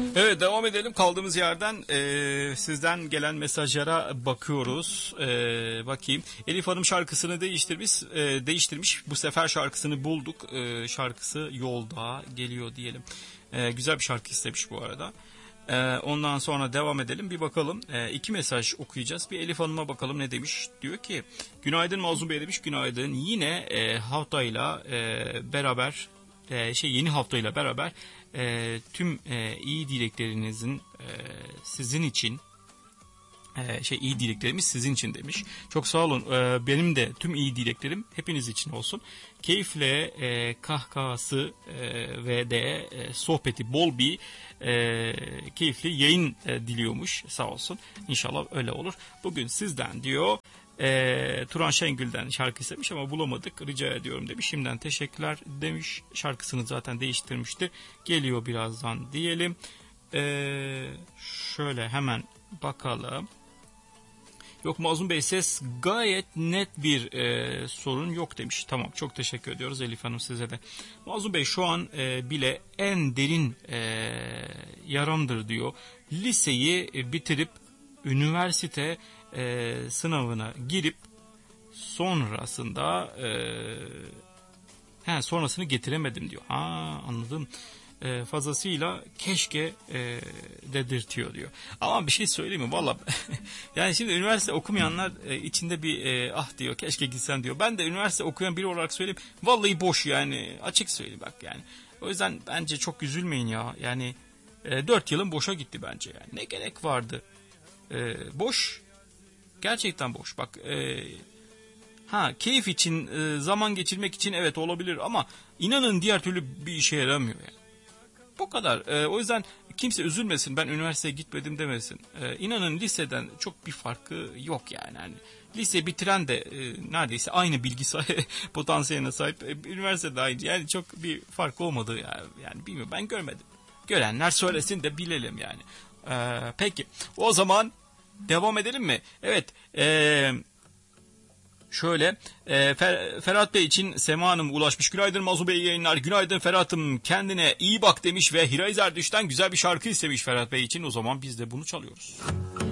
Evet, devam edelim kaldığımız yerden. Sizden gelen mesajlara bakıyoruz. Bakayım. Elif Hanım şarkısını değiştirmiş. Bu sefer şarkısını bulduk. Şarkısı yolda geliyor diyelim. Güzel bir şarkı istemiş bu arada. Ondan sonra devam edelim. Bir bakalım. 2 mesaj okuyacağız. Bir Elif Hanım'a bakalım ne demiş. Diyor ki günaydın Mazlum Bey demiş. Günaydın. Yine haftayla beraber yeni haftayla beraber tüm iyi dileklerinizin sizin için iyi dileklerimiz sizin için demiş. Çok sağ olun. Benim de tüm iyi dileklerim hepiniz için olsun. Keyifle kahkahası ve de sohbeti bol bir keyifli yayın diliyormuş. Sağ olsun. İnşallah öyle olur. Bugün sizden diyor Turan Şengül'den şarkı istemiş ama bulamadık. Rica ediyorum demiş. Şimdiden teşekkürler demiş. Şarkısını zaten değiştirmişti. Geliyor birazdan diyelim. Şöyle hemen bakalım. Yok Mazlum Bey ses gayet net bir sorun yok demiş. Tamam, çok teşekkür ediyoruz Elif Hanım size de. Mazlum Bey şu an bile en derin yaramdır diyor. Liseyi bitirip üniversite sınavına girip sonrasında sonrasını getiremedim diyor. Anladım. Fazlasıyla keşke dedirtiyor diyor. Ama bir şey söyleyeyim mi? Valla yani şimdi üniversite okumayanlar içinde bir diyor keşke gitsem diyor. Ben de üniversite okuyan biri olarak söyleyeyim. Vallahi boş yani, açık söyleyeyim bak yani. O yüzden bence çok üzülmeyin ya. Yani 4 yılın boşa gitti bence yani. Ne gerek vardı? Boş. Gerçekten boş. Bak keyif için, zaman geçirmek için evet olabilir ama inanın diğer türlü bir işe yaramıyor yani. Bu kadar. O yüzden kimse üzülmesin, ben üniversiteye gitmedim demesin. İnanın liseden çok bir farkı yok yani. Lise bitiren de neredeyse aynı bilgi potansiyeline sahip. Üniversitede aynı. Yani çok bir fark olmadı yani bilmiyorum, ben görmedim. Görenler söylesin de bilelim yani. Peki o zaman devam edelim mi? Evet. Şöyle Ferhat Bey için Sema Hanım ulaşmış. Günaydın Mazlum Bey yayınlar. Günaydın Ferhat'ım, kendine iyi bak demiş ve Hiray Zerdüş'ten güzel bir şarkı istemiş Ferhat Bey için. O zaman biz de bunu çalıyoruz.